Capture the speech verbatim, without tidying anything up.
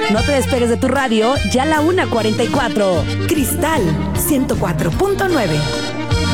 No te despegues de tu radio, ya la una cuarenta y cuatro. Cristal ciento cuatro punto nueve.